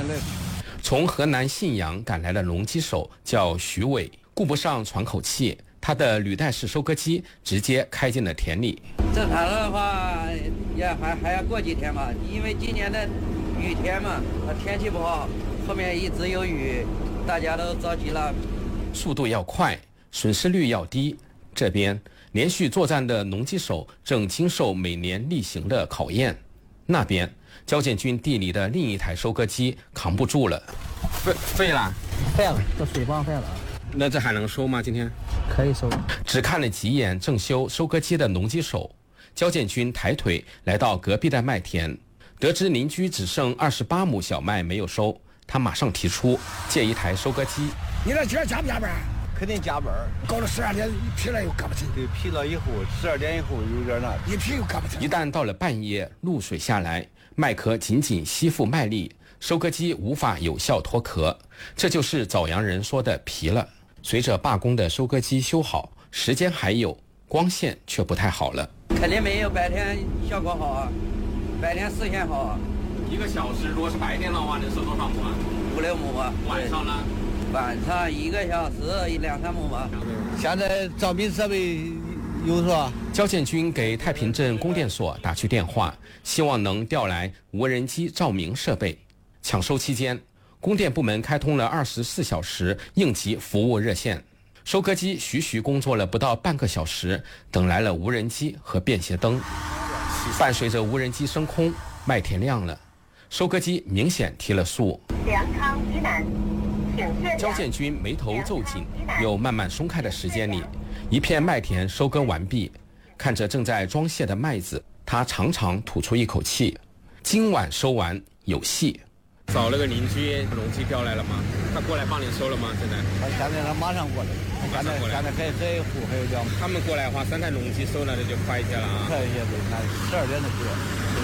从河南信阳赶来的农机手叫徐伟，顾不上喘口气，他的履带式收割机直接开进了田里。 正常的话也还要过几天嘛，因为今年的雨天嘛，天气不好，后面一直有雨，大家都着急了。 速度要快，损失率要低。这边连续作战的农机手正经受每年例行的考验，那边交建军地里的另一台收割机扛不住了，废了， 这水泵废了。 那这还能收吗？今天可以收。 只看了几眼正修收割机的农机手，交建军抬腿来到隔壁的麦田，得知邻居只剩28亩小麦没有收，他马上提出借一台收割机。 你这今儿加不加班？ 肯定加班， 搞到12点，一批了又干不成。 对，批了以后12点以后有点那， 一批又干不成。 一旦到了半夜，露水下来，麦壳紧紧吸附麦粒，收割机无法有效脱壳，这就是枣阳人说的皮了。随着罢工的收割机修好，时间还有，光线却不太好了。 肯定没有白天效果好啊，白天视线好啊。 1个小时如果是白天的话，能收多少亩啊 ？5、6亩啊。 晚上呢？ 晚上1个小时2、3亩吧。 现在照明设备有是吧？ 交建军给太平镇供电所打去电话，希望能调来无人机照明设备。抢收期间，供电部门开通了24小时应急服务热线，收割机徐工作了不到半个小时，等来了无人机和便携灯。伴随着无人机升空，麦田亮了，收割机明显提了速。 粮仓以南。 交建军眉头皱紧，又慢慢松开的时间里，一片麦田收割完毕，看着正在装卸的麦子，他长长吐出一口气，今晚收完有戏。找了个邻居，农机调来了吗？他过来帮你收了吗？现在？ 他马上过来，现在还有户还有两。 他们过来的话，3台农机收了，那就快一些了啊。 快一些，对，看12点的车。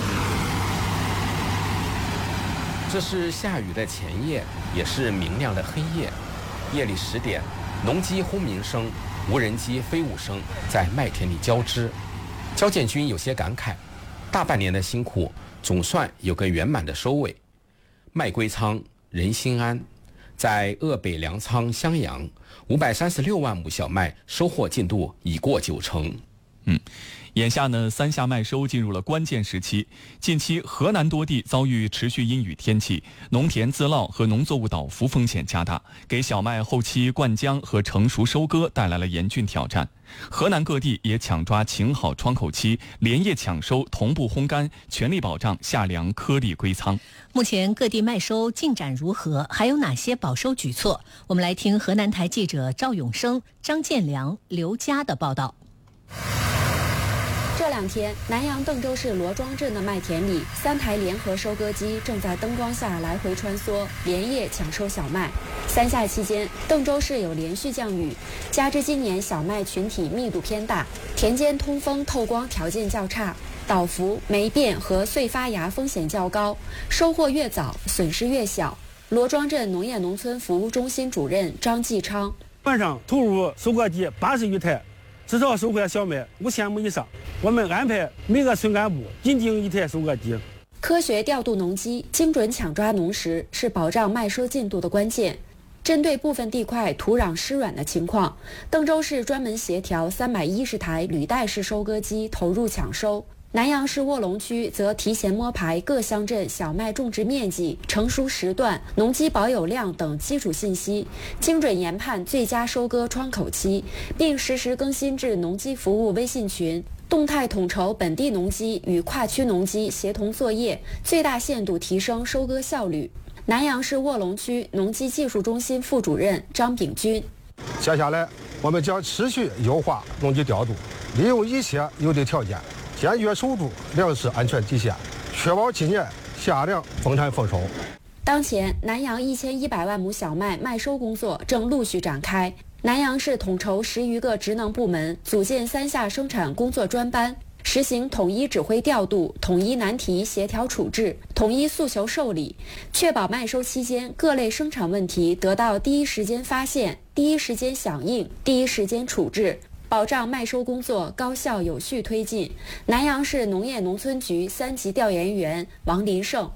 这是下雨的前夜，也是明亮的黑夜。夜里10点，农机轰鸣声、无人机飞舞声在麦田里交织。交建军有些感慨，大半年的辛苦总算有个圆满的收尾。麦归仓，人心安。在鄂北粮仓襄阳，536万亩小麦收获进度已过90%。 眼下呢，3夏麦收进入了关键时期。近期河南多地遭遇持续阴雨天气，农田自涝和农作物倒伏风险加大，给小麦后期灌浆和成熟收割带来了严峻挑战。河南各地也抢抓晴好窗口期，连夜抢收，同步烘干，全力保障夏粮颗粒归仓。 目前各地麦收进展如何？还有哪些保收举措？我们来听河南台记者赵永生、张建良、刘佳的报道。 这2天，南阳邓州市罗庄镇的麦田里，3台联合收割机正在灯光下来回穿梭，连夜抢收小麦。3夏期间，邓州市有连续降雨，加之今年小麦群体密度偏大，田间通风透光条件较差，倒伏、霉变和穗发芽风险较高，收获越早，损失越小。罗庄镇农业农村服务中心主任张继昌： 晚上投入收割机80余台，至少收获小麦5000亩以上。我们安排每个村干部紧盯1台收割机。 科学调度农机，精准抢抓农时，是保障麦收进度的关键。针对部分地块土壤湿软的情况，邓州市专门协调310台履带式收割机投入抢收。南阳市卧龙区则提前摸排各乡镇小麦种植面积、成熟时段、农机保有量等基础信息，精准研判最佳收割窗口期，并实时更新至农机服务微信群，动态统筹本地农机与跨区农机协同作业，最大限度提升收割效率。南阳市卧龙区农机技术中心副主任张炳军： 接下来，我们将持续优化农机调度，利用一切有利条件，坚决守住粮食安全底线，确保今年夏粮丰产丰收。 当前，南阳1100万亩小麦麦收工作正陆续展开。南阳市统筹10余个职能部门，组建3夏生产工作专班，实行统一指挥调度、统一难题协调处置、统一诉求受理，确保麦收期间各类生产问题得到第一时间发现、第一时间响应、第一时间处置，保障麦收工作高效有序推进。南阳市农业农村局3级调研员王林胜：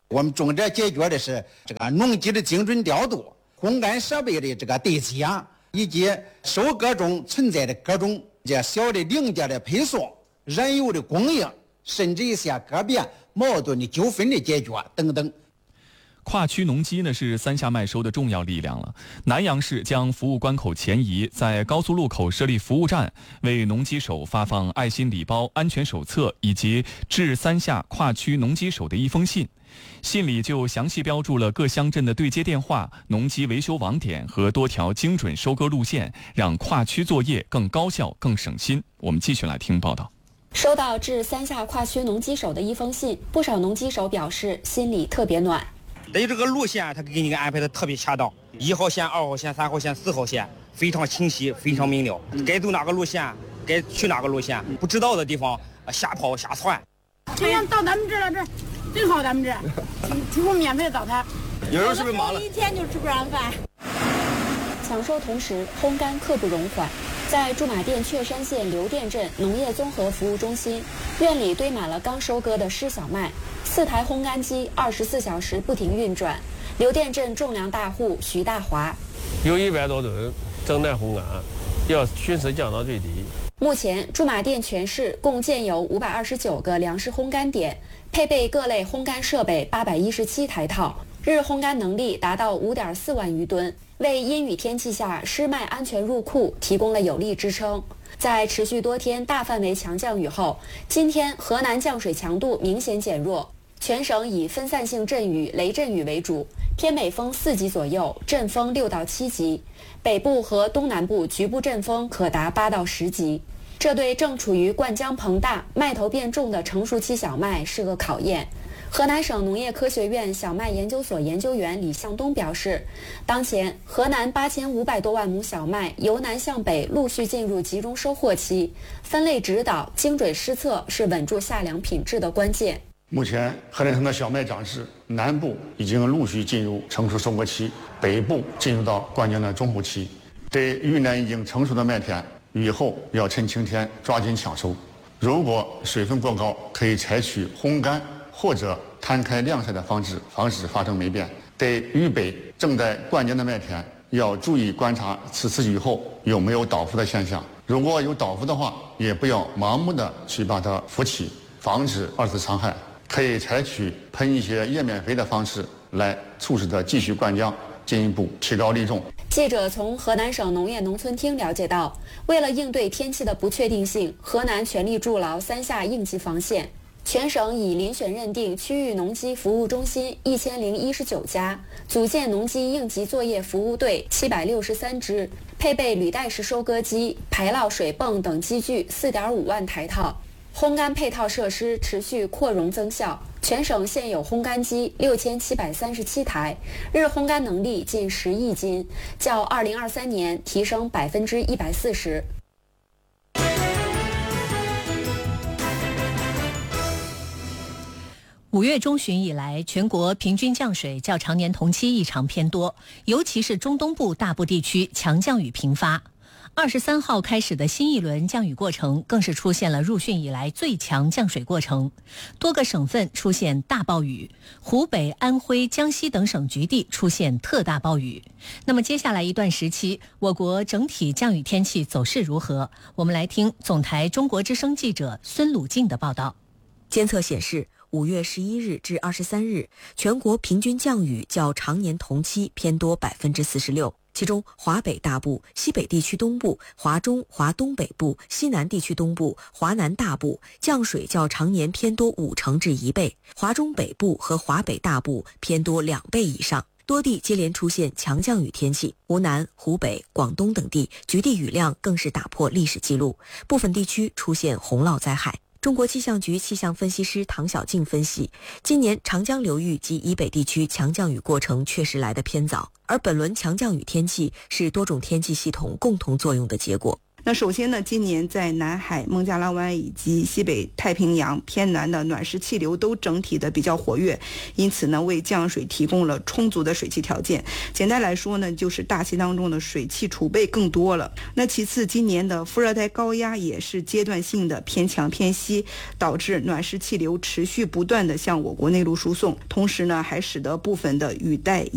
我们重点解决的是这个农机的精准调度、烘干设备的这个对接，以及收割中存在的各种这小的零件的配送、燃油的供应，甚至一些个别矛盾的纠纷的解决等等。 跨区农机呢是三下麦收的重要力量了。南阳市将服务关口前移，在高速路口设立服务站，为农机手发放爱心礼包、安全手册以及致三下跨区农机手的一封信。信里就详细标注了各乡镇的对接电话、农机维修网点和多条精准收割路线，让跨区作业更高效、更省心。我们继续来听报道。 收到致三下跨区农机手的一封信，不少农机手表示心里特别暖。 对这个路线，他给你安排的特别恰当，1号线、2号线、3号线、4号线非常清晰，非常明了。该走哪个路线，该去哪个路线，不知道的地方瞎跑瞎窜。 今天到咱们这了，这最好咱们这提供免费的早餐。 有人是不是忙了？ 一天就吃不上饭。 抢收同时，烘干刻不容缓。在驻马店确山县刘店镇农业综合服务中心，院里堆满了刚收割的湿小麦，4台烘干机24小时不停运转。刘店镇种粮大户徐大华， 有100多吨正在烘干，要迅速降到最低。 目前驻马店全市共建有529个粮食烘干点，配备各类烘干设备817台套，日烘干能力达到5.4万余吨，为阴雨天气下湿麦安全入库提供了有力支撑。在持续多天大范围强降雨后，今天河南降水强度明显减弱，全省以分散性阵雨、雷阵雨为主，偏北风4级左右，阵风6到7级，北部和东南部局部阵风可达8到10级。这对正处于灌浆膨大、麦头变重的成熟期小麦是个考验。河南省农业科学院小麦研究所研究员李向东表示，当前河南8500多万亩小麦由南向北陆续进入集中收获期，分类指导、精准施测是稳住夏粮品质的关键。 目前河南省的小麦长势，南部已经陆续进入成熟收割期，北部进入到灌浆的中后期。对遇难已经成熟的麦田，雨后要趁晴天抓紧抢收。如果水分过高，可以采取烘干或者摊开晾晒的方式，防止发生霉变。对豫北正在灌浆的麦田，要注意观察此次雨后有没有倒伏的现象。如果有倒伏的话，也不要盲目的去把它扶起，防止2次伤害。可以采取喷一些叶面肥的方式来促使它继续灌浆，进一步提高粒重。 记者从河南省农业农村厅了解到，为了应对天气的不确定性，河南全力筑牢3下应急防线。全省已遴选认定区域农机服务中心1019家，组建农机应急作业服务队763支，配备履带式收割机、排涝水泵等机具4.5万台套。烘干配套设施持续扩容增效，全省现有烘干机6737台，日烘干能力近10亿斤，较2023年提升140%。 5月中旬以来，全国平均降水较常年同期异常偏多，尤其是中东部大部地区强降雨频发。23号开始的新一轮降雨过程更是出现了入汛以来最强降水过程，多个省份出现大暴雨，湖北、安徽、江西等省局地出现特大暴雨。那么接下来一段时期，我国整体降雨天气走势如何？我们来听总台中国之声记者孙鲁静的报道。 监测显示，5月11日至23日，全国平均降雨较常年同期偏多46%。其中，华北大部、西北地区东部、华中、华东北部、西南地区东部、华南大部降水较常年偏多50%至1倍，华中北部和华北大部偏多2倍以上。多地接连出现强降雨天气，湖南、湖北、广东等地局地雨量更是打破历史记录，部分地区出现洪涝灾害。中国气象局气象分析师唐小静分析，今年长江流域及以北地区强降雨过程确实来得偏早，而本轮强降雨天气是多种天气系统共同作用的结果。 那首先呢，今年在南海、孟加拉湾以及西北太平洋偏南的暖湿气流都整体的比较活跃，因此呢，为降水提供了充足的水汽条件。简单来说呢，就是大气当中的水汽储备更多了。那其次，今年的副热带高压也是阶段性的偏强偏西，导致暖湿气流持续不断的向我国内陆输送，同时呢，还使得部分的雨带